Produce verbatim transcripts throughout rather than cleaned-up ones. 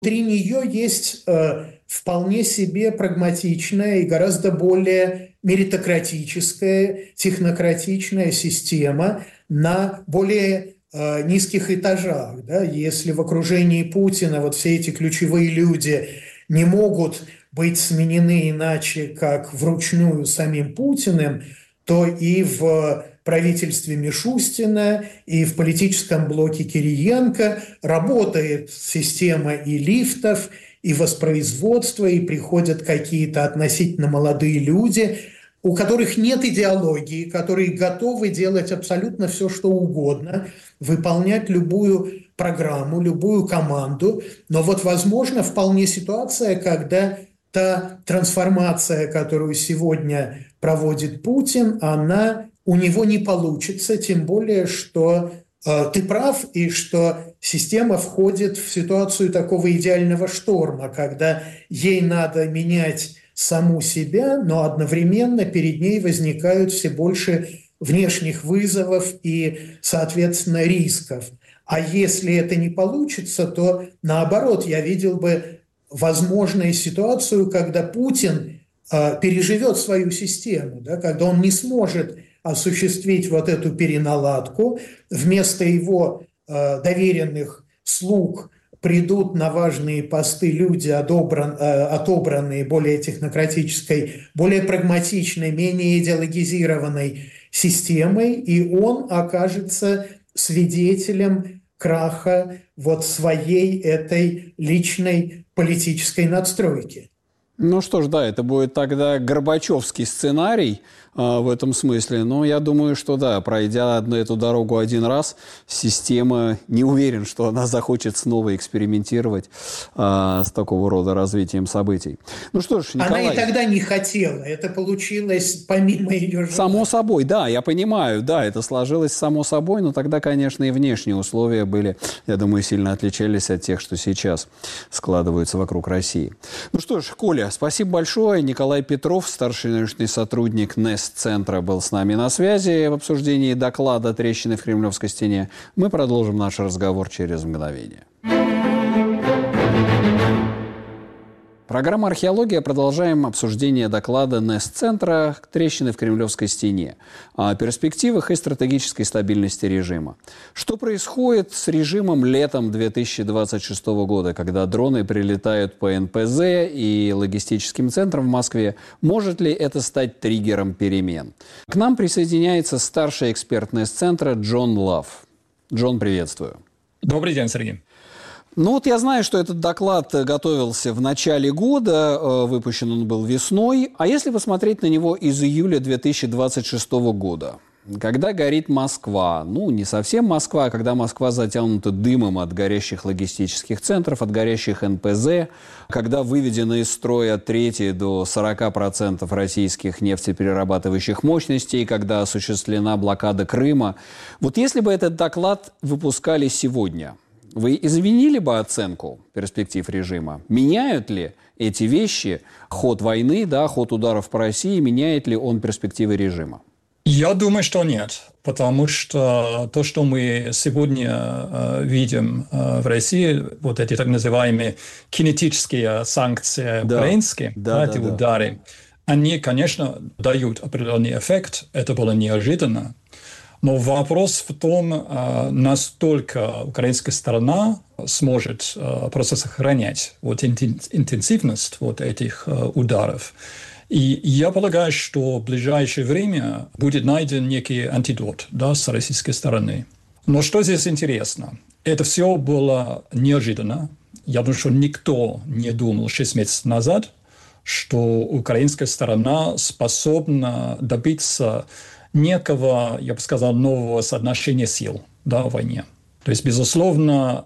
Внутри нее есть э, вполне себе прагматичная и гораздо более меритократическая, технократичная система на более э, низких этажах. Да? Если в окружении Путина вот все эти ключевые люди не могут быть сменены иначе, как вручную самим Путиным, то и в правительстве Мишустина, и в политическом блоке Кириенко работает система и лифтов, и воспроизводства, и приходят какие-то относительно молодые люди, у которых нет идеологии, которые готовы делать абсолютно все, что угодно, выполнять любую программу, любую команду. Но вот возможно вполне ситуация, когда та трансформация, которую сегодня проводит Путин, она у него не получится, тем более, что э, ты прав, и что система входит в ситуацию такого идеального шторма, когда ей надо менять саму себя, но одновременно перед ней возникают все больше внешних вызовов и, соответственно, рисков. А если это не получится, то наоборот, я видел бы возможную ситуацию, когда Путин э, переживет свою систему, да, когда он не сможет осуществить вот эту переналадку, вместо его э, доверенных слуг придут на важные посты люди, одобран, э, отобранные более технократической, более прагматичной, менее идеологизированной системой, и он окажется свидетелем краха вот своей этой личной политической надстройки. Ну что ж, да, это будет тогда горбачевский сценарий э, в этом смысле. Но я думаю, что да, пройдя одну эту дорогу один раз, система, не уверен, что она захочет снова экспериментировать э, с такого рода развитием событий. Ну что ж, Николай... Она и тогда не хотела, это получилось помимо ее желания. Само собой, да, я понимаю, да, это сложилось само собой, но тогда, конечно, и внешние условия были, я думаю, сильно отличались от тех, что сейчас складываются вокруг России. Ну что ж, Коля, спасибо большое. Николай Петров, старший научный сотрудник НЭС-центра, был с нами на связи в обсуждении доклада «Трещины в Кремлевской стене». Мы продолжим наш разговор через мгновение. Программа «Археология». Продолжаем обсуждение доклада НЭС-центра «Трещины в Кремлевской стене» о перспективах и стратегической стабильности режима. Что происходит с режимом летом две тысячи двадцать шестого года, когда дроны прилетают по эн пэ зэ и логистическим центрам в Москве? Может ли это стать триггером перемен? К нам присоединяется старший эксперт НЭС-центра Джон Лав. Джон, приветствую. Добрый день, Сергей. Ну вот я знаю, что этот доклад готовился в начале года, выпущен он был весной. А если посмотреть на него из июля две тысячи двадцать шестого года, когда горит Москва, ну не совсем Москва, а когда Москва затянута дымом от горящих логистических центров, от горящих эн пэ зэ, когда выведено из строя от трети до сорока процентов российских нефтеперерабатывающих мощностей, когда осуществлена блокада Крыма. Вот если бы этот доклад выпускали сегодня, вы изменили бы оценку перспектив режима? Меняют ли эти вещи ход войны, да, ход ударов по России, меняет ли он перспективы режима? Я думаю, что нет, потому что то, что мы сегодня э, видим э, в России, вот эти так называемые кинетические санкции да. украинские, да, эти да, удары, да. они, конечно, дают определенный эффект, это было неожиданно. Но вопрос в том, настолько украинская сторона сможет просто сохранять вот интенсивность вот этих ударов. И я полагаю, что в ближайшее время будет найден некий антидот, да, с российской стороны. Но что здесь интересно? Это все было неожиданно. Я думаю, что никто не думал шесть месяцев назад, что украинская сторона способна добиться некого, я бы сказал, нового соотношения сил, да, в войне. То есть, безусловно,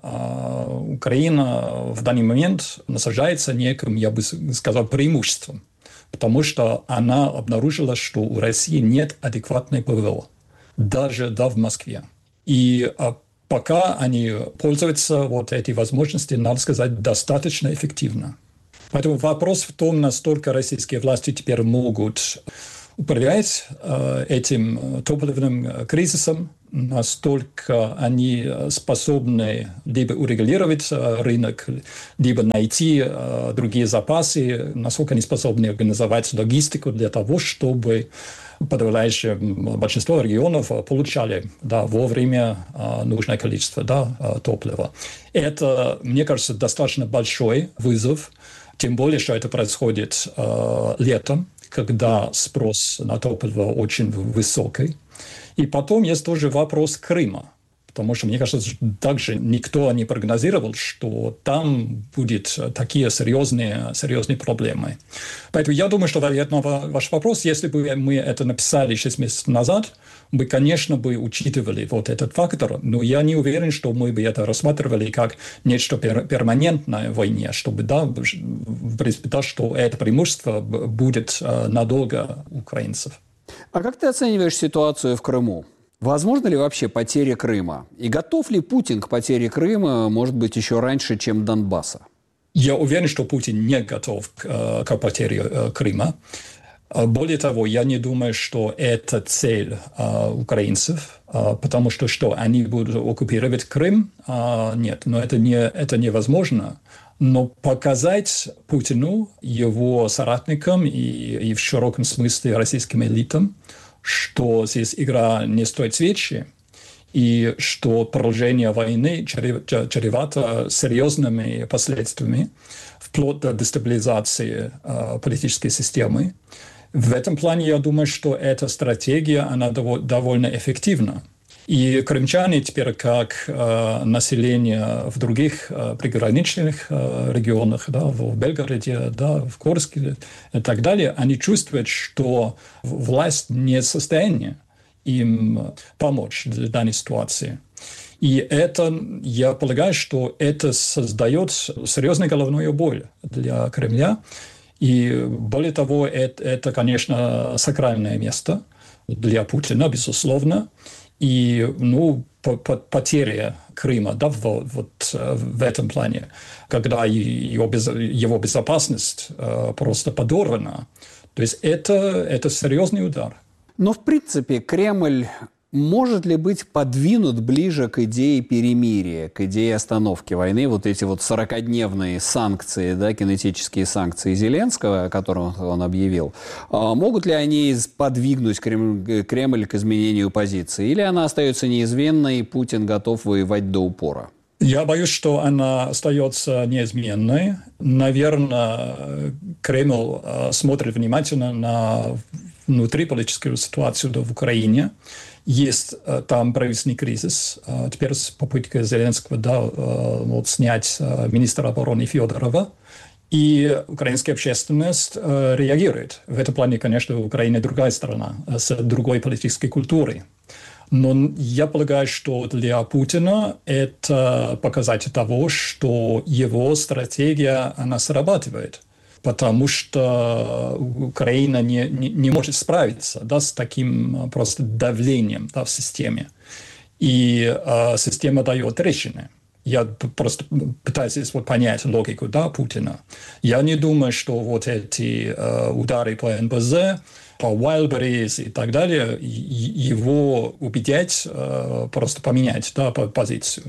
Украина в данный момент наслаждается неким, я бы сказал, преимуществом, потому что она обнаружила, что у России нет адекватной пэ вэ о, даже да, в Москве. И пока они пользуются вот этой возможностью, надо сказать, достаточно эффективно. Поэтому вопрос в том, насколько российские власти теперь могут управлять э, этим топливным кризисом, настолько они способны либо урегулировать рынок, либо найти другие запасы, насколько они способны организовать логистику для того, чтобы подавляющее большинство регионов получали да, вовремя нужное количество да, топлива. Это, мне кажется, достаточно большой вызов, тем более, что это происходит э, летом, когда спрос на топливо очень высокий. И потом есть тоже вопрос Крыма. Потому что, мне кажется, также никто не прогнозировал, что там будут такие серьезные, серьезные проблемы. Поэтому я думаю, что, вероятно, ваш вопрос, если бы мы это написали шесть месяцев назад, мы, конечно, бы учитывали вот этот фактор, но я не уверен, что мы бы это рассматривали как нечто пер- перманентное в войне, чтобы, да, в принципе, да, что это преимущество будет надолго украинцев. А как ты оцениваешь ситуацию в Крыму? Возможно ли вообще потеря Крыма? И готов ли Путин к потере Крыма, может быть, еще раньше, чем Донбасса? Я уверен, что Путин не готов к, к потере Крыма. Более того, я не думаю, что это цель uh, украинцев, uh, потому что что, они будут оккупировать Крым? Uh, нет, но это, не, это невозможно. Но показать Путину, его соратникам и, и в широком смысле российским элитам, что здесь игра не стоит свечи, и что продолжение войны чревато серьезными последствиями, вплоть до дестабилизации э, политической системы. В этом плане я думаю, что эта стратегия, она довольно эффективна. И крымчане теперь, как э, население в других э, приграничных э, регионах, да, в Белгороде, да, в Курске и так далее, они чувствуют, что власть не в состоянии им помочь в данной ситуации. И это, я полагаю, что это создает серьезную головную боль для Кремля. И более того, это, это конечно, сакральное место для Путина, безусловно. И, ну, потеря Крыма, да, вот, вот в этом плане, когда его, без, его безопасность э, просто подорвана, то есть это, это серьезный удар. Но, в принципе, Кремль может ли быть подвинут ближе к идее перемирия, к идее остановки войны? Вот эти вот сорокадневные санкции, да, кинетические санкции Зеленского, о которых он объявил, могут ли они подвигнуть Кремль, Кремль к изменению позиции? Или она остается неизменной, и Путин готов воевать до упора? Я боюсь, что она остается неизменной. Наверное, Кремль смотрит внимательно на внутриполитическую ситуацию в Украине. Есть там правительственный кризис. Теперь с попыткой Зеленского да, вот, снять министра обороны Федорова. И украинская общественность реагирует. В этом плане, конечно, Украина другая страна, с другой политической культурой. Но я полагаю, что для Путина это показатель того, что его стратегия, она срабатывает. Потому что Украина не, не, не может справиться да, с таким просто давлением да, в системе. И э, система дает решение. Я просто пытаюсь здесь вот понять логику да, Путина. Я не думаю, что вот эти э, удары по эн бэ зэ, по Wildberries и так далее, его убедять, э, просто поменять да, позицию.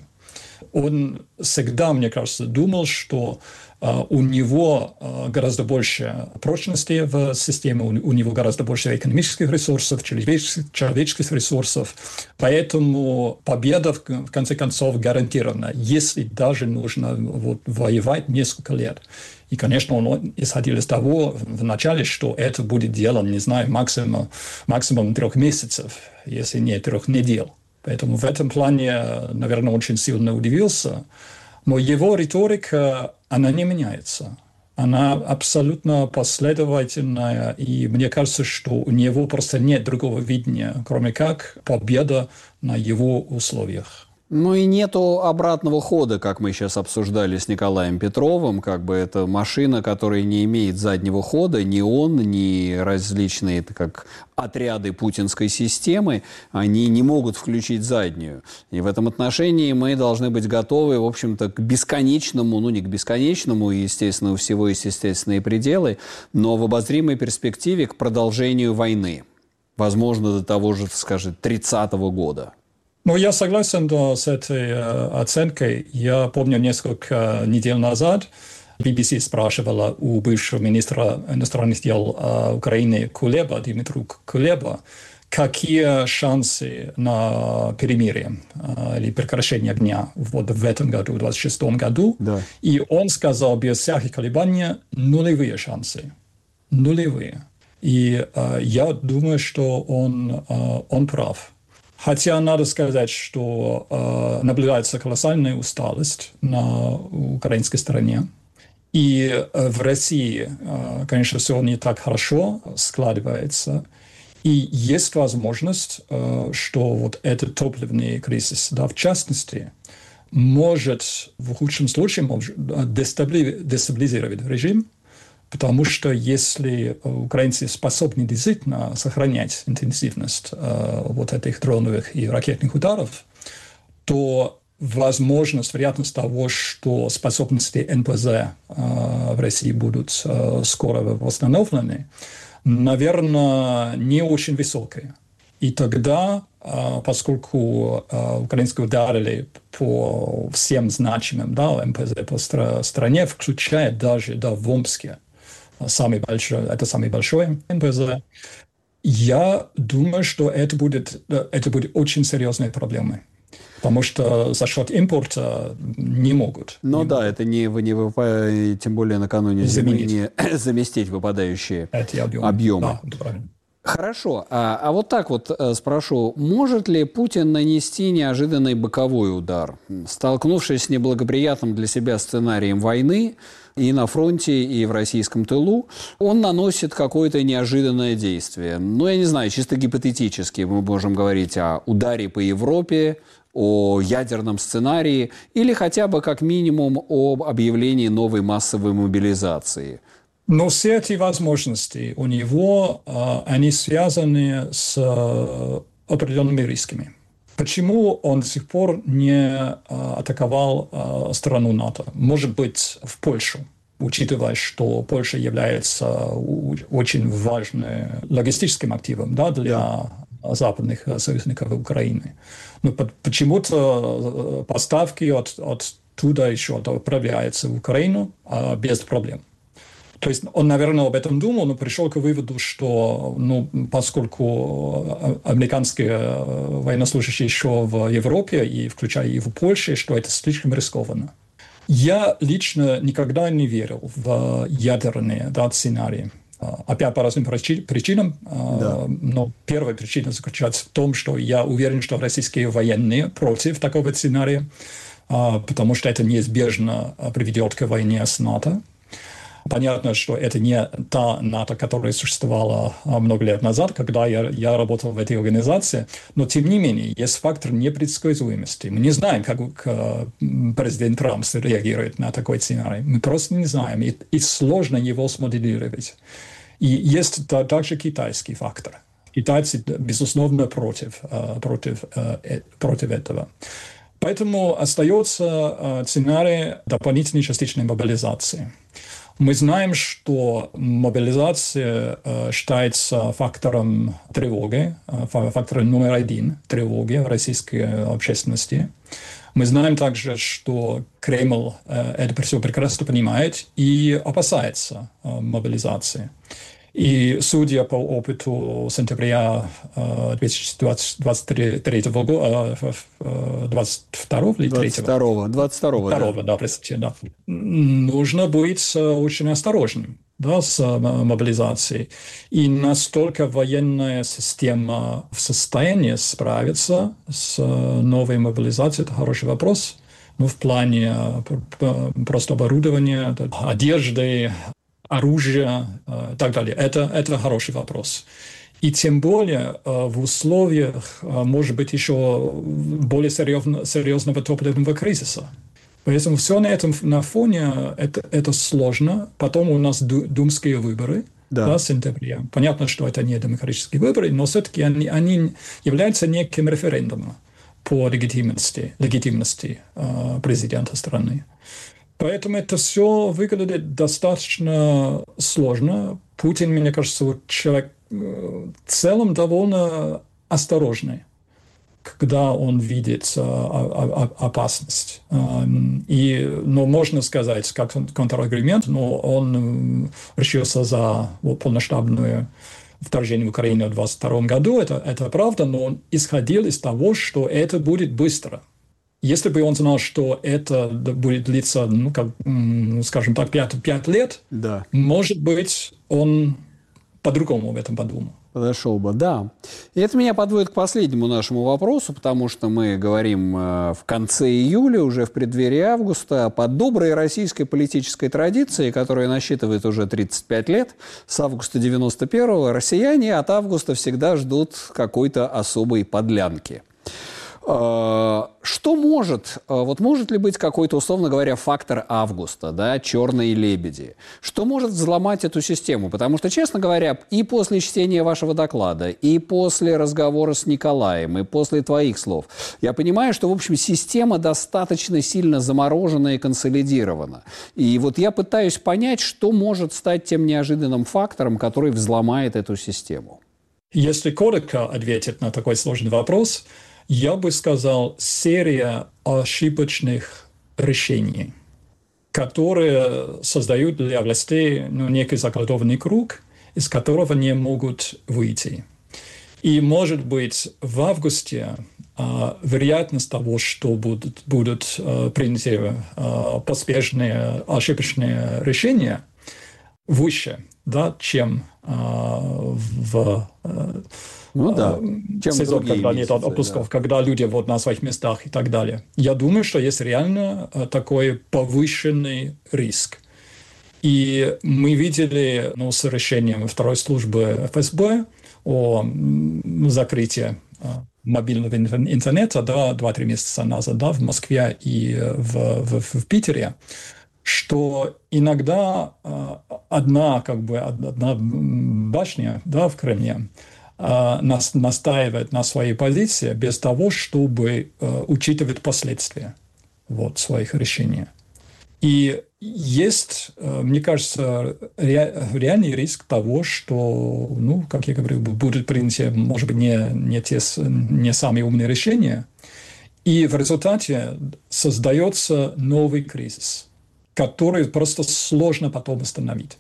Он всегда, мне кажется, думал, что Uh, у него uh, гораздо больше прочности в системе, у, у него гораздо больше экономических ресурсов, человеческих, человеческих ресурсов. Поэтому победа, в, в конце концов, гарантирована, если даже нужно вот, воевать несколько лет. И, конечно, он исходил из того вначале, что это будет дело, не знаю, максимум, максимум трех месяцев, если не трех недель. Поэтому в этом плане, наверное, очень сильно удивился. Но его риторика, она не меняется. Она абсолютно последовательная. И мне кажется, что у него просто нет другого видения, кроме как победа на его условиях. Ну и нету обратного хода, как мы сейчас обсуждали с Николаем Петровым, как бы это машина, которая не имеет заднего хода, ни он, ни различные как отряды путинской системы, они не могут включить заднюю. И в этом отношении мы должны быть готовы, в общем-то, к бесконечному, ну не к бесконечному, естественно, у всего есть естественные пределы, но в обозримой перспективе к продолжению войны, возможно, до того же, скажем, тридцатого года. Ну, я согласен да, с этой э, оценкой. Я помню, несколько недель назад би би си спрашивала у бывшего министра иностранных дел э, Украины Кулеба, Дмитрия Кулеба, какие шансы на перемирие э, или прекращение огня вот в этом году, в двадцать шестом году. Да. И он сказал без всяких колебаний нулевые шансы. Нулевые. И э, я думаю, что он, э, он прав. Хотя надо сказать, что э, наблюдается колоссальная усталость на украинской стороне. И э, в России, э, конечно, все не так хорошо складывается. И есть возможность, э, что вот этот топливный кризис, да, в частности, может в худшем случае дестабилизировать режим, потому что если украинцы способны действительно сохранять интенсивность э, вот этих дроновых и ракетных ударов, то возможность, вероятность того, что способности эн пэ зэ э, в России будут э, скоро восстановлены, наверное, не очень высокая. И тогда, э, поскольку э, украинцы ударили по всем значимым, да, эн пэ зэ по стра- стране, включая даже да, в Омске, самый большой, это самый большой эн пэ зэ, я думаю, что это будет, это будет очень серьезной проблемой. Потому что за счет импорта не могут. Ну не да, могут. это не, не выпа... тем более накануне зимы не заместить выпадающие эти объемы. объемы. Да, правильно. Хорошо, а, а вот так вот э, спрошу, может ли Путин нанести неожиданный боковой удар, столкнувшись с неблагоприятным для себя сценарием войны и на фронте, и в российском тылу, он наносит какое-то неожиданное действие? Ну, я не знаю, чисто гипотетически мы можем говорить о ударе по Европе, о ядерном сценарии или хотя бы как минимум об объявлении новой массовой мобилизации. Но все эти возможности у него, они связаны с определенными рисками. Почему он до сих пор не атаковал страну НАТО? Может быть, в Польшу, учитывая, что Польша является очень важным логистическим активом, да, для западных союзников Украины. Но почему-то поставки от, оттуда еще отправляются в Украину без проблем. То есть он, наверное, об этом думал, но пришел к выводу, что ну, поскольку американские военнослужащие еще в Европе, и включая и в Польше, что это слишком рискованно. Я лично никогда не верил в ядерные да, сценарии. Опять по разным причинам. Да. Но первая причина заключается в том, что я уверен, что российские военные против такого сценария, потому что это неизбежно приведет к войне с НАТО. Понятно, что это не та НАТО, которая существовала много лет назад, когда я, я работал в этой организации, но тем не менее есть фактор непредсказуемости. Мы не знаем, как президент Трамп реагирует на такой сценарий. Мы просто не знаем, и, и сложно его смоделировать. И есть также китайский фактор. Китайцы, безусловно, против, против, против этого. Поэтому остается сценарий дополнительной частичной мобилизации. Мы знаем, что мобилизация э, считается фактором тревоги, э, фактором номер один тревоги в российской общественности. Мы знаем также, что Кремль э, это все прекрасно понимает и опасается э, мобилизации. И судя по опыту сентября две тысячи двадцать третьего года, двадцать второго или третьего? двадцать второго, да. да, простите, да. Нужно быть очень осторожным да, с мобилизацией. И настолько военная система в состоянии справиться с новой мобилизацией, это хороший вопрос. Ну, в плане просто оборудования, одежды, оружия и так далее. Это, это хороший вопрос. И тем более в условиях, может быть, еще более серьезно, серьезного топливного кризиса. Поэтому все на этом на фоне это, это сложно. Потом у нас думские выборы да. Да, в сентябре. Понятно, что это не демократические выборы, но все-таки они, они являются неким референдумом по легитимности, легитимности э, президента страны. Поэтому это все выглядит достаточно сложно. Путин, мне кажется, вот человек в целом довольно осторожный. когда он видит э, опасность. И, ну, можно сказать, как контраргумент, но он решился за вот, полномасштабную вторжение в Украину в двадцать двадцать втором году, это, это правда, но он исходил из того, что это будет быстро. Если бы он знал, что это будет длиться, ну, как, скажем так, пять лет, да. Может быть, он по-другому об этом подумал. Подошел бы, да. И это меня подводит к последнему нашему вопросу, потому что мы говорим в конце июля, уже в преддверии августа, по доброй российской политической традиции, которая насчитывает уже тридцать пять лет, с августа девяносто первого, россияне от августа всегда ждут какой-то особой подлянки. Что может, вот может ли быть какой-то, условно говоря, фактор августа, да, черные лебеди? Что может взломать эту систему? Потому что, честно говоря, и после чтения вашего доклада, и после разговора с Николаем, и после твоих слов, я понимаю, что, в общем, система достаточно сильно заморожена и консолидирована. И вот я пытаюсь понять, что может стать тем неожиданным фактором, который взломает эту систему. Если коротко ответить на такой сложный вопрос, я бы сказал, серия ошибочных решений, которые создают для властей, ну, некий заколдованный круг, из которого не могут выйти. И, может быть, в августе э, вероятность того, что будут, будут э, приняты э, поспешные ошибочные решения, выше, да, чем э, в... Э, Ну да, чем сезон, когда месяцы, нет отпусков, да. Когда люди вот на своих местах и так далее. Я думаю, что есть реально такой повышенный риск. И мы видели, ну, с решением второй службы эф эс бэ о закрытии мобильного интернета, да, два-три месяца назад, да, в Москве и в, в, в Питере, что иногда одна, как бы, одна башня, да, в Кремле нас настаивает на своей позиции без того, чтобы э, учитывать последствия вот, своих решений. И есть, э, мне кажется, ре, реальный риск того, что, ну, как я говорил, будут приняты, может быть, не, не, те, не самые умные решения, и в результате создается новый кризис, который просто сложно потом остановить.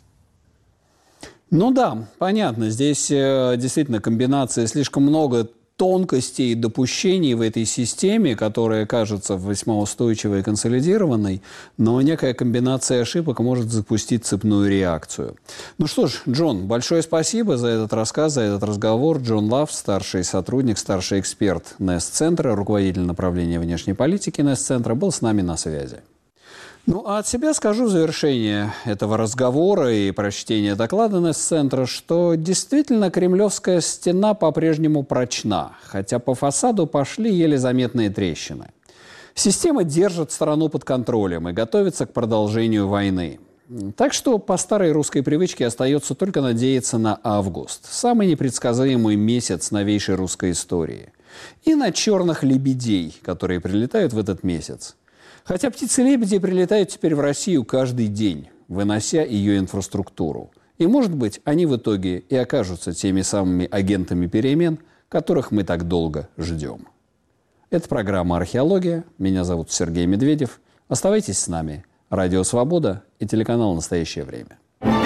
Ну да, понятно. Здесь э, действительно комбинация, слишком много тонкостей и допущений в этой системе, которая кажется весьма устойчивой и консолидированной, но некая комбинация ошибок может запустить цепную реакцию. Ну что ж, Джон, большое спасибо за этот рассказ, за этот разговор. Джон Лав, старший сотрудник, старший эксперт Нест-центра, руководитель направления внешней политики Нест-центра, был с нами на связи. Ну, а от себя скажу в завершение этого разговора и прочтения доклада Нест-центра, что действительно кремлевская стена по-прежнему прочна, хотя по фасаду пошли еле заметные трещины. Система держит страну под контролем и готовится к продолжению войны. Так что по старой русской привычке остается только надеяться на август, самый непредсказуемый месяц новейшей русской истории, и на черных лебедей, которые прилетают в этот месяц. Хотя птицы-лебеди прилетают теперь в Россию каждый день, вынося ее инфраструктуру. И, может быть, они в итоге и окажутся теми самыми агентами перемен, которых мы так долго ждем. Это программа «Археология». Меня зовут Сергей Медведев. Оставайтесь с нами. Радио «Свобода» и телеканал «Настоящее время».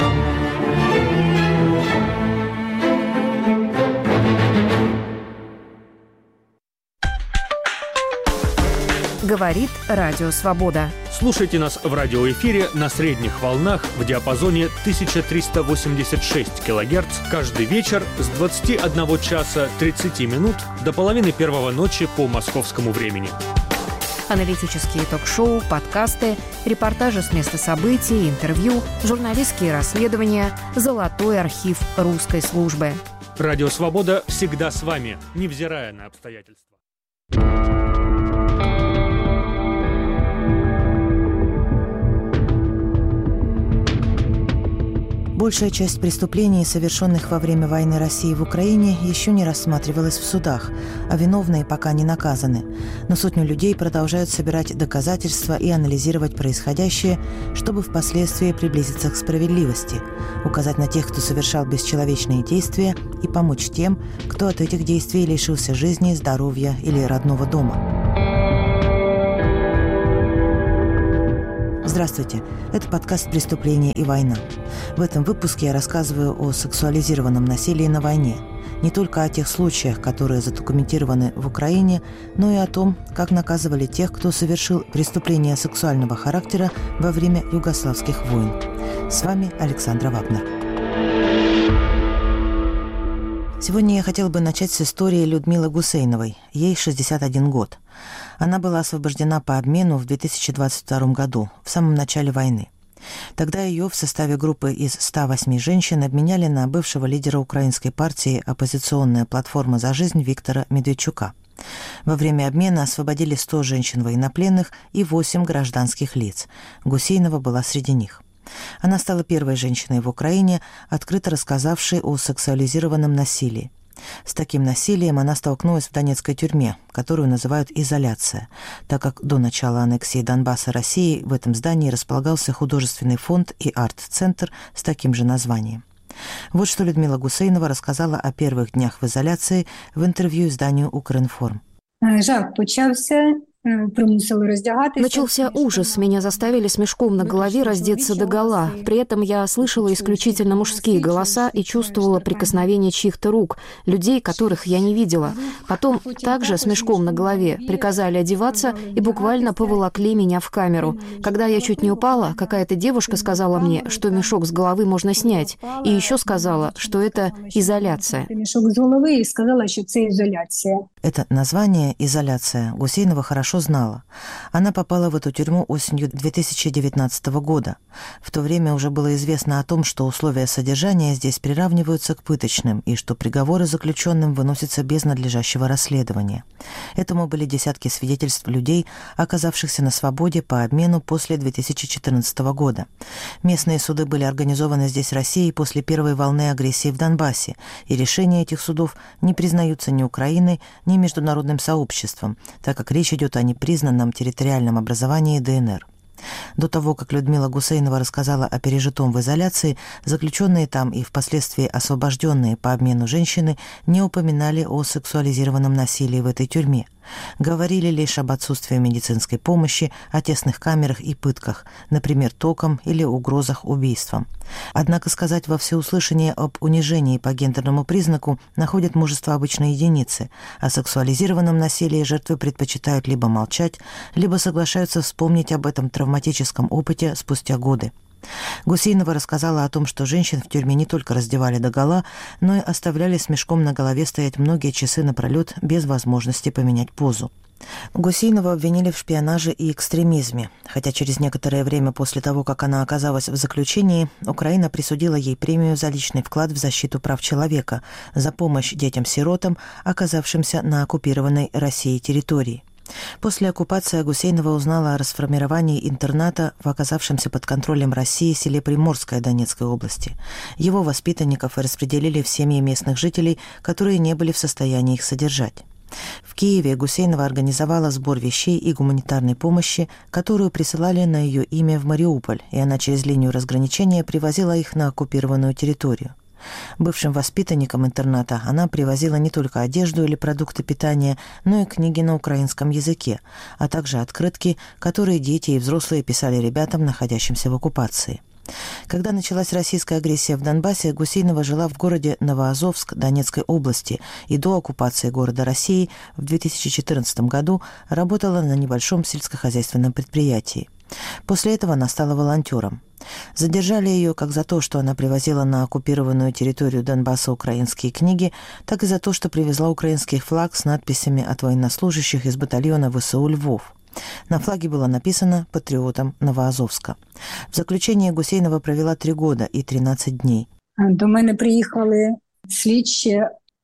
Говорит Радио Свобода. Слушайте нас в радиоэфире на средних волнах в диапазоне тысяча триста восемьдесят шесть килогерц каждый вечер с двадцати одного часа тридцати минут до половины первого ночи по московскому времени. Аналитические ток-шоу, подкасты, репортажи с места событий, интервью, журналистские расследования, золотой архив русской службы. Радио «Свобода» всегда с вами, невзирая на обстоятельства. Большая часть преступлений, совершенных во время войны России в Украине, еще не рассматривалась в судах, а виновные пока не наказаны. Но сотни людей продолжают собирать доказательства и анализировать происходящее, чтобы впоследствии приблизиться к справедливости, указать на тех, кто совершал бесчеловечные действия, и помочь тем, кто от этих действий лишился жизни, здоровья или родного дома. Здравствуйте, это подкаст «Преступление и война». В этом выпуске я рассказываю о сексуализированном насилии на войне. Не только о тех случаях, которые задокументированы в Украине, но и о том, как наказывали тех, кто совершил преступления сексуального характера во время югославских войн. С вами Александра Вагнер. Сегодня я хотела бы начать с истории Людмилы Гусейновой. Ей шестьдесят один год. Она была освобождена по обмену в две тысячи двадцать втором году, в самом начале войны. Тогда ее в составе группы из ста восьми женщин обменяли на бывшего лидера украинской партии «Оппозиционная платформа за жизнь» Виктора Медведчука. Во время обмена освободили сто женщин-военнопленных и восемь гражданских лиц. Гусейнова была среди них. Она стала первой женщиной в Украине, открыто рассказавшей о сексуализированном насилии. С таким насилием она столкнулась в донецкой тюрьме, которую называют «изоляция», так как до начала аннексии Донбасса России в этом здании располагался художественный фонд и арт-центр с таким же названием. Вот что Людмила Гусейнова рассказала о первых днях в изоляции в интервью изданию «Укринформ». Жах почався. Начался ужас. Меня заставили с мешком на голове раздеться догола. При этом я слышала исключительно мужские голоса и чувствовала прикосновение чьих-то рук, людей, которых я не видела. Потом также с мешком на голове приказали одеваться и буквально поволокли меня в камеру. Когда я чуть не упала, какая-то девушка сказала мне, что мешок с головы можно снять. И еще сказала, что это изоляция. Мешок с головы и сказала, что это изоляция. Это название «изоляция» Гусейнова хорошо знала. Она попала в эту тюрьму осенью две тысячи девятнадцатого года. В то время уже было известно о том, что условия содержания здесь приравниваются к пыточным и что приговоры заключенным выносятся без надлежащего расследования. Этому были десятки свидетельств людей, оказавшихся на свободе по обмену после две тысячи четырнадцатого года. Местные суды были организованы здесь Россией после первой волны агрессии в Донбассе, и решения этих судов не признаются ни Украиной, ни международным сообществом, так как речь идет о непризнанном территориальном образовании ДНР. До того, как Людмила Гусейнова рассказала о пережитом в изоляции, заключенные там и впоследствии освобожденные по обмену женщины не упоминали о сексуализированном насилии в этой тюрьме. Говорили лишь об отсутствии медицинской помощи, о тесных камерах и пытках, например, током или угрозах убийством. Однако сказать во всеуслышание об унижении по гендерному признаку находят мужество обычной единицы. О сексуализированном насилии жертвы предпочитают либо молчать, либо соглашаются вспомнить об этом травматическом опыте спустя годы. Гусейнова рассказала о том, что женщин в тюрьме не только раздевали догола, но и оставляли с мешком на голове стоять многие часы напролет без возможности поменять позу. Гусейнову обвинили в шпионаже и экстремизме, хотя через некоторое время после того, как она оказалась в заключении, Украина присудила ей премию за личный вклад в защиту прав человека, за помощь детям-сиротам, оказавшимся на оккупированной Россией территории. После оккупации Гусейнова узнала о расформировании интерната в оказавшемся под контролем России селе Приморское Донецкой области. Его воспитанников распределили в семьи местных жителей, которые не были в состоянии их содержать. В Киеве Гусейнова организовала сбор вещей и гуманитарной помощи, которую присылали на ее имя в Мариуполь, и она через линию разграничения привозила их на оккупированную территорию. Бывшим воспитанникам интерната она привозила не только одежду или продукты питания, но и книги на украинском языке, а также открытки, которые дети и взрослые писали ребятам, находящимся в оккупации. Когда началась российская агрессия в Донбассе, Гусейнова жила в городе Новоазовск Донецкой области и до оккупации города Россией в две тысячи четырнадцатом году работала на небольшом сельскохозяйственном предприятии. После этого она стала волонтером. Задержали ее как за то, что она привозила на оккупированную территорию Донбасса украинские книги, так и за то, что привезла украинский флаг с надписями от военнослужащих из батальона ВСУ «Львов». На флаге было написано «Патриотам Новоазовска». В заключении Гусейнова провела три года и тринадцать дней. До мене приїхали слідчі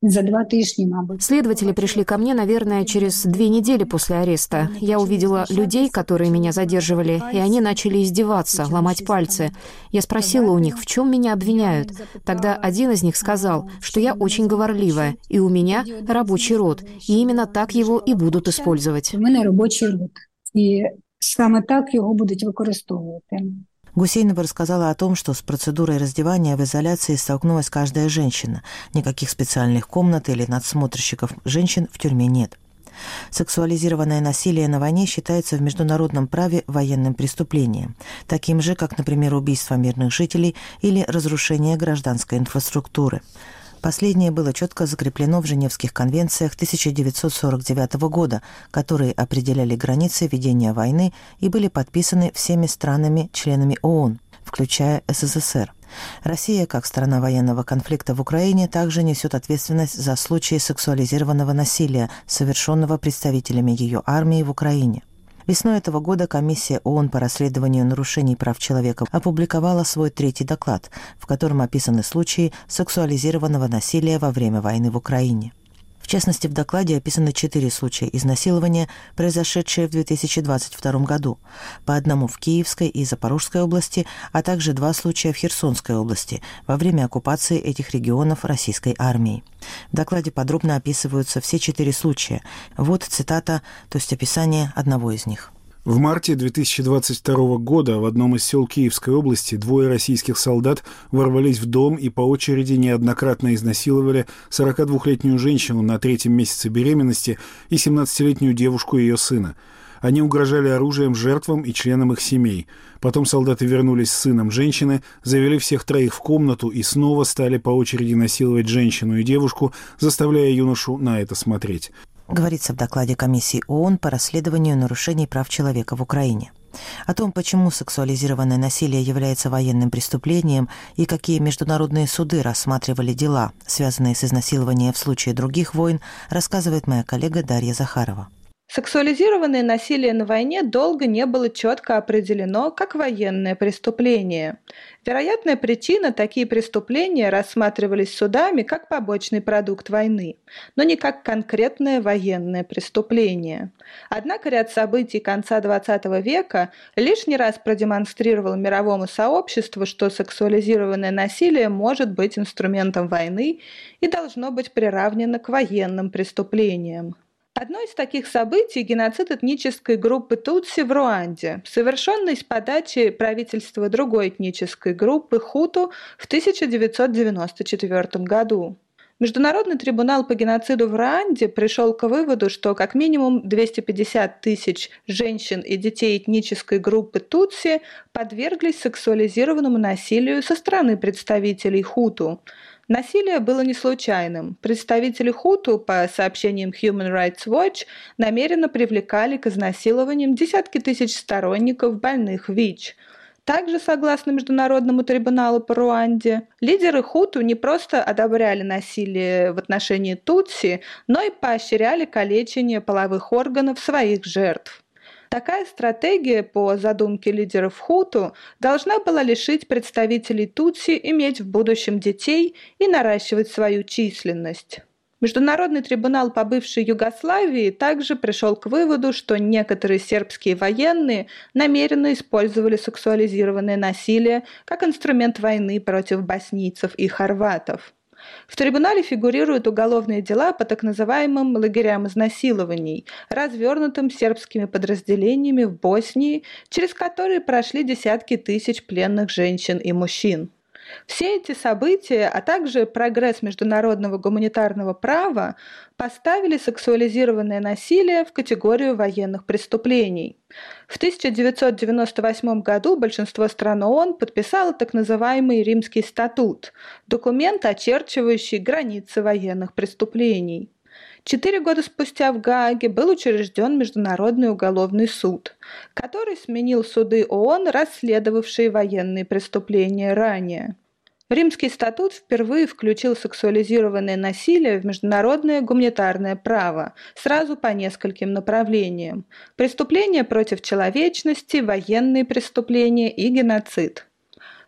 за два тижні, мабуть. Следователи пришли ко мне, наверное, через две недели после ареста. Я увидела людей, которые меня задерживали, и они начали издеваться, ломать пальцы. Я спросила у них, в чем меня обвиняют. Тогда один из них сказал, что я очень говорливая, и у меня рабочий рот, и именно так его и будут использовать. У мене робочий рот, і саме так його будуть використовувати. Гусейнова рассказала о том, что с процедурой раздевания в изоляции столкнулась каждая женщина. Никаких специальных комнат или надсмотрщиков женщин в тюрьме нет. Сексуализированное насилие на войне считается в международном праве военным преступлением, таким же, как, например, убийство мирных жителей или разрушение гражданской инфраструктуры. Последнее было четко закреплено в Женевских конвенциях тысяча девятьсот сорок девятого года, которые определяли границы ведения войны и были подписаны всеми странами-членами ООН, включая СССР. Россия, как страна военного конфликта в Украине, также несет ответственность за случаи сексуализированного насилия, совершенного представителями ее армии в Украине. Весной этого года комиссия ООН по расследованию нарушений прав человека опубликовала свой третий доклад, в котором описаны случаи сексуализированного насилия во время войны в Украине. В частности, в докладе описаны четыре случая изнасилования, произошедшие в две тысячи двадцать втором году, по одному в Киевской и Запорожской области, а также два случая в Херсонской области во время оккупации этих регионов российской армией. В докладе подробно описываются все четыре случая. Вот цитата, то есть описание одного из них. В марте две тысячи двадцать второго года в одном из сел Киевской области двое российских солдат ворвались в дом и по очереди неоднократно изнасиловали сорокадвухлетнюю женщину на третьем месяце беременности и семнадцатилетнюю девушку ее сына. Они угрожали оружием жертвам и членам их семей. Потом солдаты вернулись с сыном женщины, завели всех троих в комнату и снова стали по очереди насиловать женщину и девушку, заставляя юношу на это смотреть. Говорится в докладе комиссии ООН по расследованию нарушений прав человека в Украине. О том, почему сексуализированное насилие является военным преступлением и какие международные суды рассматривали дела, связанные с изнасилованием в случае других войн, рассказывает моя коллега Дарья Захарова. Сексуализированное насилие на войне долго не было четко определено как военное преступление. Вероятная причина – такие преступления рассматривались судами как побочный продукт войны, но не как конкретное военное преступление. Однако ряд событий конца двадцатого века лишний раз продемонстрировал мировому сообществу, что сексуализированное насилие может быть инструментом войны и должно быть приравнено к военным преступлениям. Одно из таких событий – геноцид этнической группы Тутси в Руанде, совершенный с подачи правительства другой этнической группы Хуту в тысяча девятьсот девяносто четвёртом году. Международный трибунал по геноциду в Руанде пришел к выводу, что как минимум двести пятьдесят тысяч женщин и детей этнической группы Тутси подверглись сексуализированному насилию со стороны представителей Хуту. Насилие было не случайным. Представители Хуту, по сообщениям Human Rights Watch, намеренно привлекали к изнасилованиям десятки тысяч сторонников больных ВИЧ. Также, согласно Международному трибуналу по Руанде, лидеры Хуту не просто одобряли насилие в отношении Тутси, но и поощряли калечение половых органов своих жертв. Такая стратегия, по задумке лидеров Хуту, должна была лишить представителей Тутси иметь в будущем детей и наращивать свою численность. Международный трибунал по бывшей Югославии также пришел к выводу, что некоторые сербские военные намеренно использовали сексуализированное насилие как инструмент войны против боснийцев и хорватов. В трибунале фигурируют уголовные дела по так называемым лагерям изнасилований, развернутым сербскими подразделениями в Боснии, через которые прошли десятки тысяч пленных женщин и мужчин. Все эти события, а также прогресс международного гуманитарного права поставили сексуализированное насилие в категорию военных преступлений. В тысяча девятьсот девяносто восьмом году большинство стран ООН подписало так называемый Римский статут – документ, очерчивающий границы военных преступлений. Четыре года спустя в Гааге был учрежден Международный уголовный суд, который сменил суды ООН, расследовавшие военные преступления ранее. Римский статут впервые включил сексуализированное насилие в международное гуманитарное право сразу по нескольким направлениям – преступления против человечности, военные преступления и геноцид.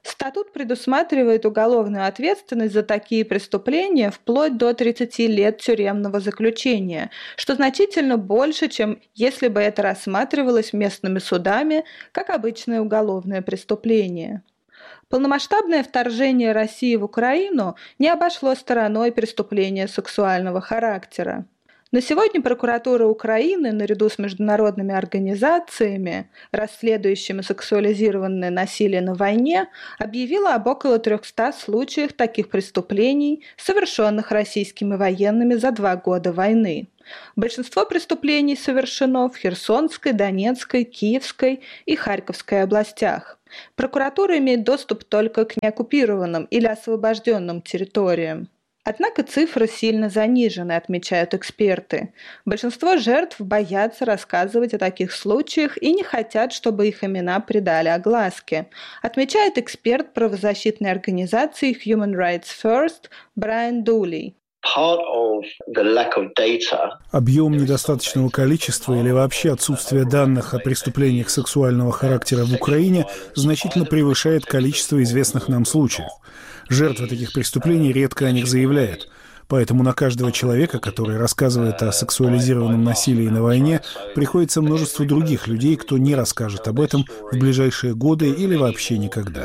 Статут предусматривает уголовную ответственность за такие преступления вплоть до тридцати лет тюремного заключения, что значительно больше, чем если бы это рассматривалось местными судами как обычное уголовное преступление. Полномасштабное вторжение России в Украину не обошло стороной преступления сексуального характера. На сегодня прокуратура Украины, наряду с международными организациями, расследующими сексуализированное насилие на войне, объявила об около трехстах случаях таких преступлений, совершенных российскими военными за два года войны. Большинство преступлений совершено в Херсонской, Донецкой, Киевской и Харьковской областях. Прокуратура имеет доступ только к неоккупированным или освобожденным территориям. Однако цифры сильно занижены, отмечают эксперты. Большинство жертв боятся рассказывать о таких случаях и не хотят, чтобы их имена придали огласке, отмечает эксперт правозащитной организации Human Rights First Брайан Дули. Объем недостаточного количества или вообще отсутствие данных о преступлениях сексуального характера в Украине значительно превышает количество известных нам случаев. Жертвы таких преступлений редко о них заявляют. Поэтому на каждого человека, который рассказывает о сексуализированном насилии на войне, приходится множество других людей, кто не расскажет об этом в ближайшие годы или вообще никогда.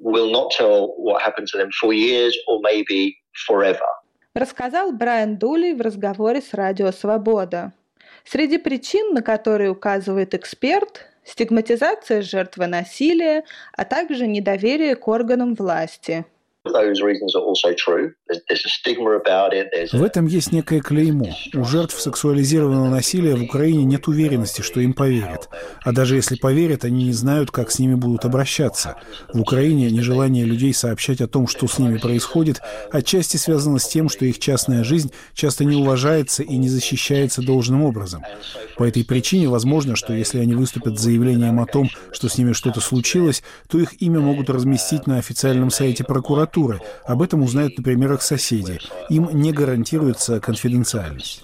Рассказал Брайан Дули в разговоре с Радио Свобода. Среди причин, на которые указывает эксперт, стигматизация жертвы насилия, а также недоверие к органам власти. В этом есть некое клеймо. У жертв сексуализированного насилия в Украине нет уверенности, что им поверят. А даже если поверят, они не знают, как с ними будут обращаться. В Украине нежелание людей сообщать о том, что с ними происходит, отчасти связано с тем, что их частная жизнь часто не уважается и не защищается должным образом. По этой причине возможно, что если они выступят с заявлением о том, что с ними что-то случилось, то их имя могут разместить на официальном сайте прокуратуры. Об этом узнают, например, их соседи. Им не гарантируется конфиденциальность.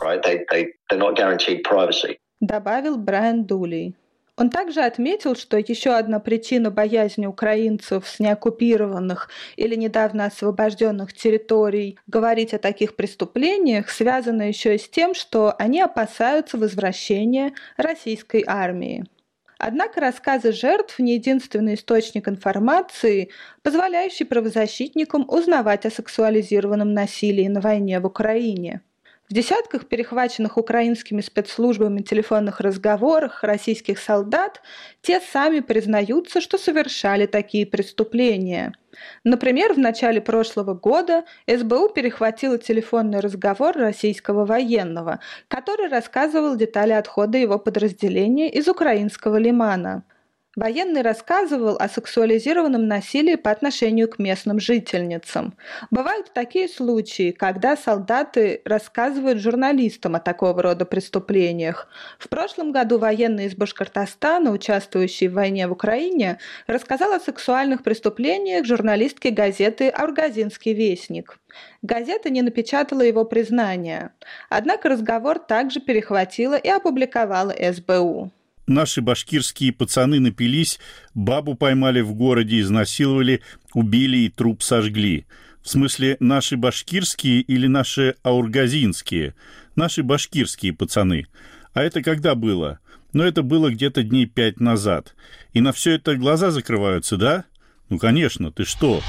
Добавил Брайан Дули. Он также отметил, что еще одна причина боязни украинцев с неоккупированных или недавно освобожденных территорий говорить о таких преступлениях связана еще и с тем, что они опасаются возвращения российской армии. Однако рассказы жертв не единственный источник информации, позволяющий правозащитникам узнавать о сексуализированном насилии на войне в Украине. В десятках перехваченных украинскими спецслужбами телефонных разговорах российских солдат те сами признаются, что совершали такие преступления. Например, в начале прошлого года эс бэ у перехватила телефонный разговор российского военного, который рассказывал детали отхода его подразделения из украинского лимана. Военный рассказывал о сексуализированном насилии по отношению к местным жительницам. Бывают такие случаи, когда солдаты рассказывают журналистам о такого рода преступлениях. В прошлом году военный из Башкортостана, участвующий в войне в Украине, рассказал о сексуальных преступлениях журналистке газеты «Аургазинский вестник». Газета не напечатала его признания. Однако разговор также перехватила и опубликовала эс бэ у. Наши башкирские пацаны напились, бабу поймали в городе, изнасиловали, убили и труп сожгли. В смысле, наши башкирские или наши аургазинские? Наши башкирские пацаны. А это когда было? Ну, это было где-то дней пять назад. И на все это глаза закрываются, да? Ну, конечно, ты что?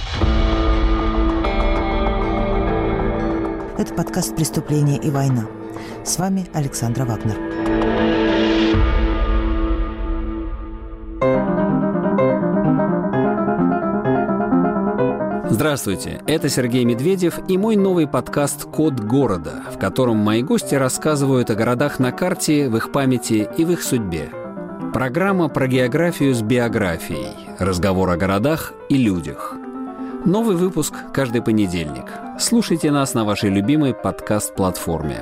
Это подкаст «Преступление и война». С вами Александра Вагнер. Здравствуйте, это Сергей Медведев и мой новый подкаст «Код города», в котором мои гости рассказывают о городах на карте, в их памяти и в их судьбе. Программа про географию с биографией, разговор о городах и людях. Новый выпуск каждый понедельник. Слушайте нас на вашей любимой подкаст-платформе.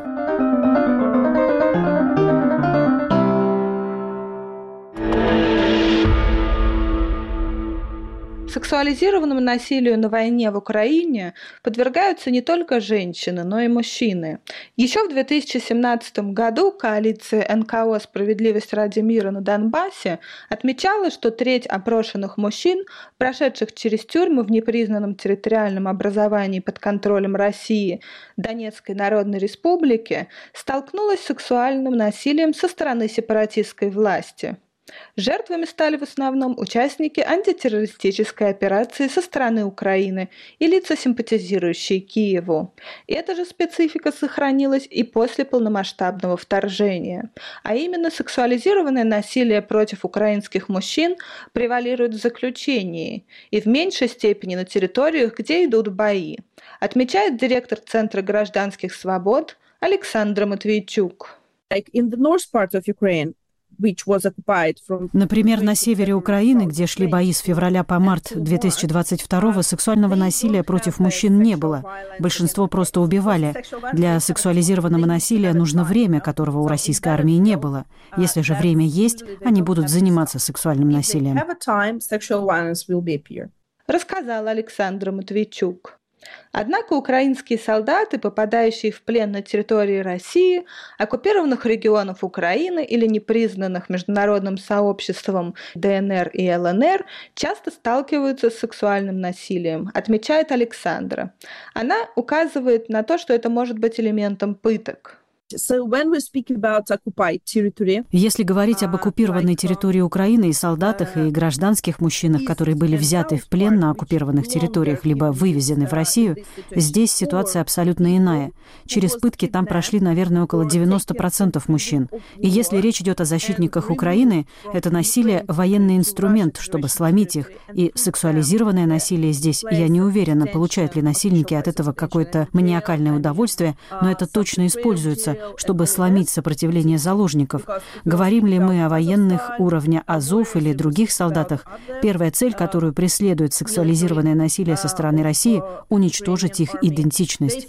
Сексуализированному насилию на войне в Украине подвергаются не только женщины, но и мужчины. Еще в две тысячи семнадцатом году коалиция эн ка о «Справедливость ради мира» на Донбассе отмечала, что треть опрошенных мужчин, прошедших через тюрьмы в непризнанном территориальном образовании под контролем России Донецкой Народной Республики, столкнулась с сексуальным насилием со стороны сепаратистской власти. Жертвами стали в основном участники антитеррористической операции со стороны Украины и лица, симпатизирующие Киеву. И эта же специфика сохранилась и после полномасштабного вторжения. А именно сексуализированное насилие против украинских мужчин превалирует в заключении и в меньшей степени на территориях, где идут бои, отмечает директор Центра гражданских свобод Александра Матвейчук. Like in the north part of Ukraine, Например, на севере Украины, где шли бои с февраля по март две тысячи двадцать второго, сексуального насилия против мужчин не было. Большинство просто убивали. Для сексуализированного насилия нужно время, которого у российской армии не было. Если же время есть, они будут заниматься сексуальным насилием. Рассказал Александр Матвейчук. Однако украинские солдаты, попадающие в плен на территории России, оккупированных регионов Украины или непризнанных международным сообществом дэ эн эр и эл эн эр, часто сталкиваются с сексуальным насилием, отмечает Александра. Она указывает на то, что это может быть элементом пыток. Если говорить об оккупированной территории Украины и солдатах и гражданских мужчинах, которые были взяты в плен на оккупированных территориях, либо вывезены в Россию, здесь ситуация абсолютно иная. Через пытки там прошли, наверное, около девяноста процентов мужчин. И если речь идет о защитниках Украины, это насилие – военный инструмент, чтобы сломить их. И сексуализированное насилие здесь, я не уверена, получают ли насильники от этого какое-то маниакальное удовольствие, но это точно используется, чтобы сломить сопротивление заложников. Говорим ли мы о военных уровня Азов или других солдатах? Первая цель, которую преследует сексуализированное насилие со стороны России – уничтожить их идентичность.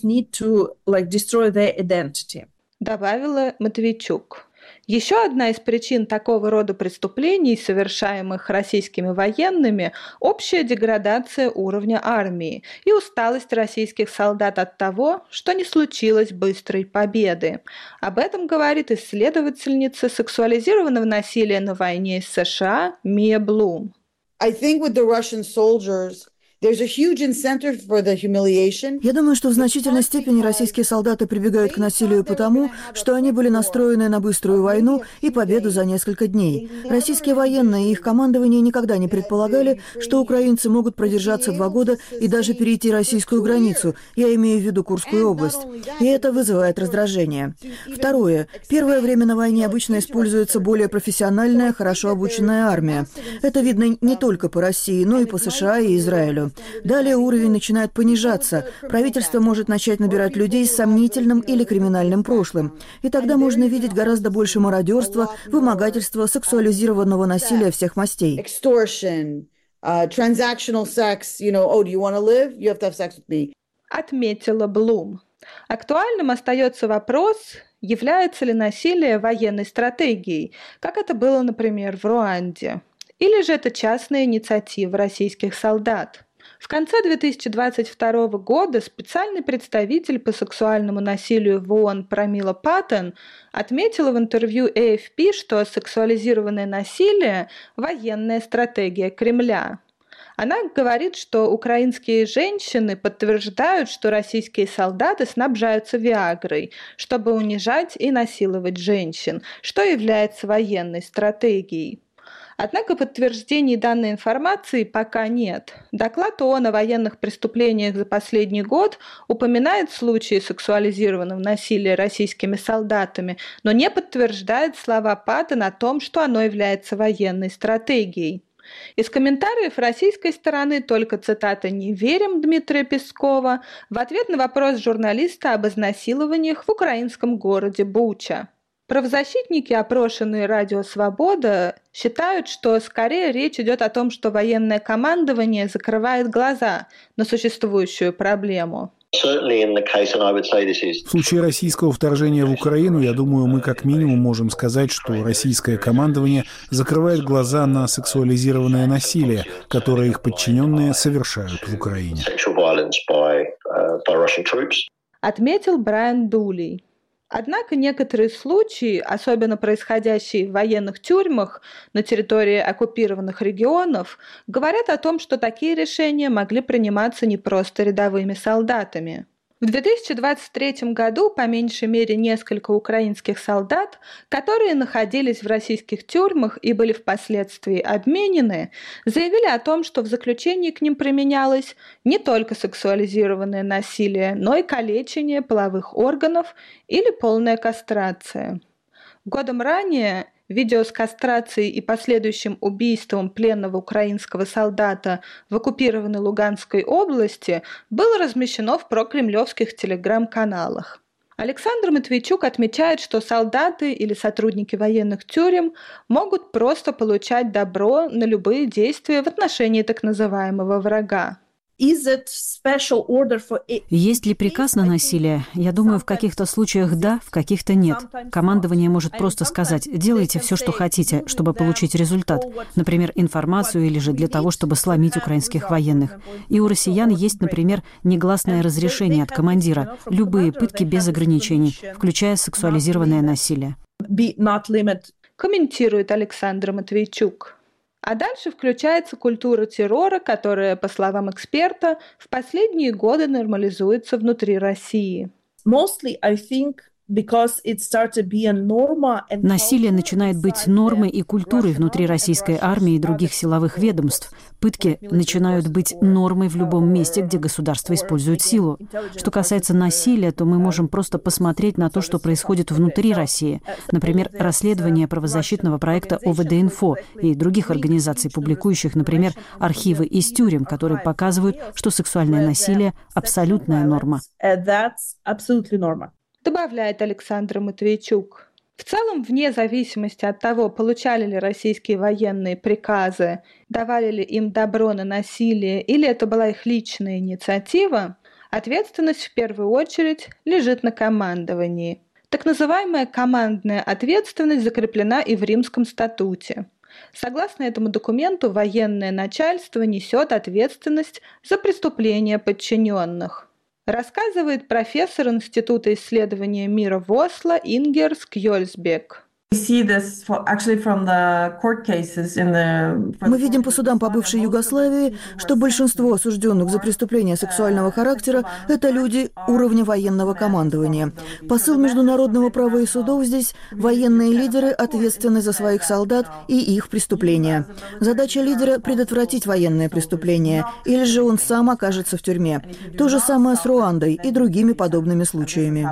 Добавила Матвейчук. Еще одна из причин такого рода преступлений, совершаемых российскими военными, общая деградация уровня армии и усталость российских солдат от того, что не случилось быстрой победы. Об этом говорит исследовательница сексуализированного насилия на войне из США Мия Блум. I think with the Russian soldiers, there's a huge incentive for the humiliation. Я думаю, что в значительной степени российские солдаты прибегают к насилию потому, что они были настроены на быструю войну и победу за несколько дней. Российские военные и их командование никогда не предполагали, что украинцы могут продержаться два года и даже перейти российскую границу, я имею в виду Курскую область. И это вызывает раздражение. Второе. Первое время на войне обычно используется более профессиональная, хорошо обученная армия. Это видно не только по России, но и по США и Израилю. Далее уровень начинает понижаться. Правительство может начать набирать людей с сомнительным или криминальным прошлым. И тогда можно видеть гораздо больше мародерства, вымогательства, сексуализированного насилия всех мастей. Отметила Блум. Актуальным остается вопрос, является ли насилие военной стратегией, как это было, например, в Руанде. Или же это частная инициатива российских солдат. В конце две тысячи двадцать второго года специальный представитель по сексуальному насилию в ООН Прамила Паттен отметила в интервью эй эф пи, что сексуализированное насилие – военная стратегия Кремля. Она говорит, что украинские женщины подтверждают, что российские солдаты снабжаются виагрой, чтобы унижать и насиловать женщин, что является военной стратегией. Однако подтверждений данной информации пока нет. Доклад ООН о военных преступлениях за последний год упоминает случаи сексуализированного насилия российскими солдатами, но не подтверждает слова Паттен о том, что оно является военной стратегией. Из комментариев российской стороны только цитата «Не верим» Дмитрия Пескова в ответ на вопрос журналиста об изнасилованиях в украинском городе Буча. Правозащитники, опрошенные «Радио Свобода», считают, что скорее речь идет о том, что военное командование закрывает глаза на существующую проблему. В случае российского вторжения в Украину, я думаю, мы как минимум можем сказать, что российское командование закрывает глаза на сексуализированное насилие, которое их подчиненные совершают в Украине. Отметил Брайан Дулей. Однако некоторые случаи, особенно происходящие в военных тюрьмах на территории оккупированных регионов, говорят о том, что такие решения могли приниматься не просто рядовыми солдатами. В две тысячи двадцать третьем году по меньшей мере несколько украинских солдат, которые находились в российских тюрьмах и были впоследствии обменены, заявили о том, что в заключении к ним применялось не только сексуализированное насилие, но и калечение половых органов или полная кастрация. Годом ранее видео с кастрацией и последующим убийством пленного украинского солдата в оккупированной Луганской области было размещено в прокремлевских телеграм-каналах. Александр Матвейчук отмечает, что солдаты или сотрудники военных тюрем могут просто получать добро на любые действия в отношении так называемого врага. Есть ли приказ на насилие? Я думаю, в каких-то случаях да, в каких-то нет. Командование может просто сказать: делайте все, что хотите, чтобы получить результат. Например, информацию или же для того, чтобы сломить украинских военных. И у россиян есть, например, негласное разрешение от командира. Любые пытки без ограничений, включая сексуализированное насилие. Комментирует Александр Матвейчук. А дальше включается культура террора, которая, по словам эксперта, в последние годы нормализуется внутри России. Насилие начинает быть нормой и культурой внутри российской армии и других силовых ведомств. Пытки начинают быть нормой в любом месте, где государство использует силу. Что касается насилия, то мы можем просто посмотреть на то, что происходит внутри России. Например, расследование правозащитного проекта О В Д-Инфо и других организаций, публикующих, например, архивы из тюрем, которые показывают, что сексуальное насилие – абсолютная норма. Добавляет Александр Матвейчук. В целом, вне зависимости от того, получали ли российские военные приказы, давали ли им добро на насилие или это была их личная инициатива, ответственность в первую очередь лежит на командовании. Так называемая командная ответственность закреплена и в Римском статуте. Согласно этому документу, военное начальство несет ответственность за преступления подчиненных. Рассказывает профессор Института исследования мира в Осло Ингер Скьёльсбек. Мы видим по судам по бывшей Югославии, что большинство осужденных за преступления сексуального характера – это люди уровня военного командования. Посыл международного права и судов здесь – военные лидеры ответственны за своих солдат и их преступления. Задача лидера – предотвратить военное преступление, или же он сам окажется в тюрьме. То же самое с Руандой и другими подобными случаями.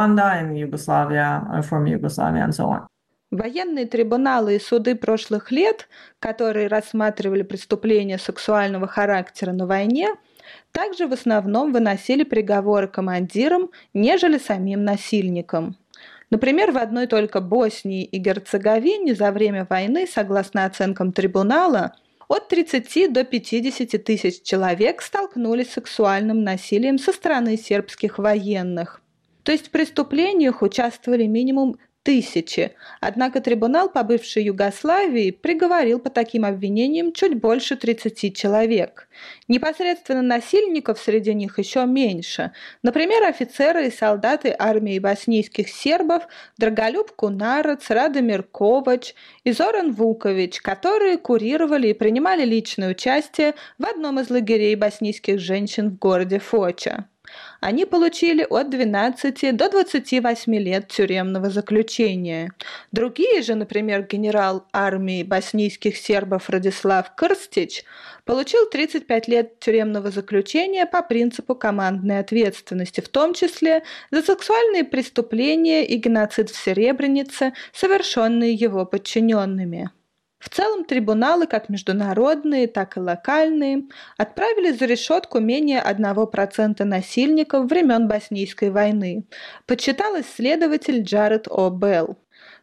Военные трибуналы и суды прошлых лет, которые рассматривали преступления сексуального характера на войне, также в основном выносили приговоры командирам, нежели самим насильникам. Например, в одной только Боснии и Герцеговине за время войны, согласно оценкам трибунала, от тридцати до пятидесяти тысяч человек столкнулись с сексуальным насилием со стороны сербских военных. То есть в преступлениях участвовали минимум тысячи. Однако трибунал по бывшей Югославии приговорил по таким обвинениям чуть больше тридцати человек. Непосредственно насильников среди них еще меньше. Например, офицеры и солдаты армии боснийских сербов Драголюб Кунарац, Радомир Ковач и Зоран Вукович, которые курировали и принимали личное участие в одном из лагерей боснийских женщин в городе Фоча. Они получили от двенадцати до двадцати восьми лет тюремного заключения. Другие же, например, генерал армии боснийских сербов Радислав Крстич, получил тридцать пять лет тюремного заключения по принципу командной ответственности, в том числе за сексуальные преступления и геноцид в Сребренице, совершенные его подчиненными. В целом трибуналы, как международные, так и локальные, отправили за решетку менее одного процента насильников времен Боснийской войны, подсчитал исследователь Джаред О. Белл.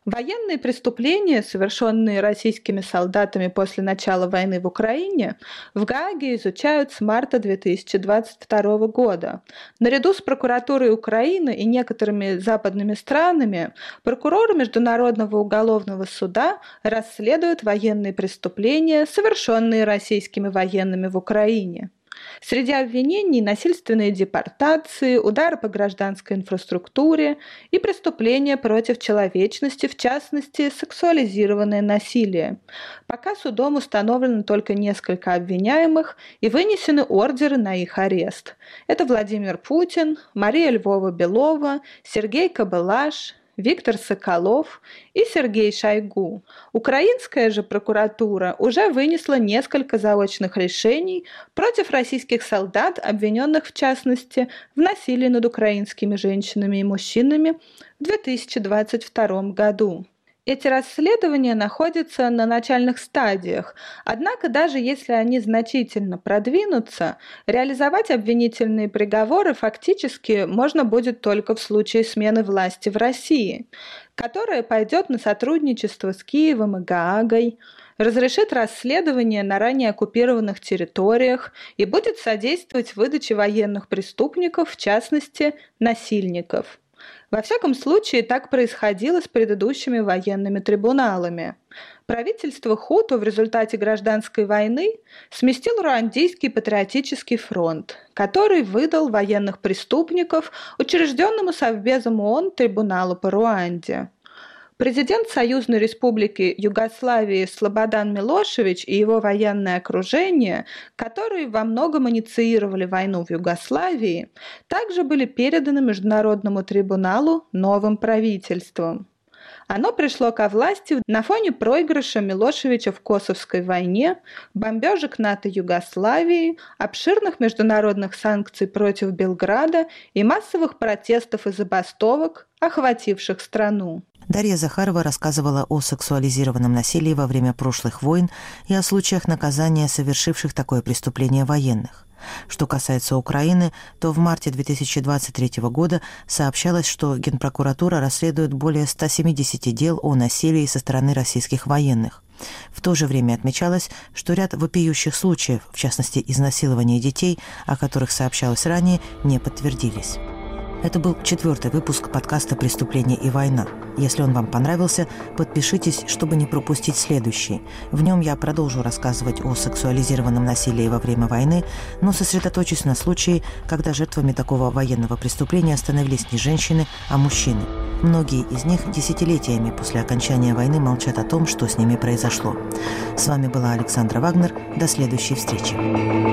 Военные преступления, совершенные российскими солдатами после начала войны в Украине, в Гааге изучают с марта две тысячи двадцать второго года. Наряду с прокуратурой Украины и некоторыми западными странами, прокуроры Международного уголовного суда расследуют военные преступления, совершенные российскими военными в Украине. Среди обвинений насильственные депортации, удары по гражданской инфраструктуре и преступления против человечности, в частности, сексуализированное насилие. Пока судом установлено только несколько обвиняемых и вынесены ордеры на их арест. Это Владимир Путин, Мария Львова-Белова, Сергей Кобылаш, Виктор Соколов и Сергей Шойгу. Украинская же прокуратура уже вынесла несколько заочных решений против российских солдат, обвиненных в частности в насилии над украинскими женщинами и мужчинами в две тысячи двадцать втором году. Эти расследования находятся на начальных стадиях, однако даже если они значительно продвинутся, реализовать обвинительные приговоры фактически можно будет только в случае смены власти в России, которая пойдет на сотрудничество с Киевом и Гаагой, разрешит расследование на ранее оккупированных территориях и будет содействовать выдаче военных преступников, в частности, насильников. Во всяком случае, так происходило с предыдущими военными трибуналами. Правительство хуту в результате гражданской войны сместил Руандийский патриотический фронт, который выдал военных преступников учрежденному Совбезом ООН трибуналу по Руанде. Президент Союзной Республики Югославии Слободан Милошевич и его военное окружение, которые во многом инициировали войну в Югославии, также были переданы Международному трибуналу новым правительством. Оно пришло ко власти на фоне проигрыша Милошевича в Косовской войне, бомбежек НАТО Югославии, обширных международных санкций против Белграда и массовых протестов и забастовок, охвативших страну. Дарья Захарова рассказывала о сексуализированном насилии во время прошлых войн и о случаях наказания совершивших такое преступление военных. Что касается Украины, то в марте две тысячи двадцать третьего года сообщалось, что Генпрокуратура расследует более ста семидесяти дел о насилии со стороны российских военных. В то же время отмечалось, что ряд вопиющих случаев, в частности изнасилования детей, о которых сообщалось ранее, не подтвердились. Это был четвертый выпуск подкаста «Преступление и война». Если он вам понравился, подпишитесь, чтобы не пропустить следующий. В нем я продолжу рассказывать о сексуализированном насилии во время войны, но сосредоточусь на случае, когда жертвами такого военного преступления становились не женщины, а мужчины. Многие из них десятилетиями после окончания войны молчат о том, что с ними произошло. С вами была Александра Вагнер. До следующей встречи.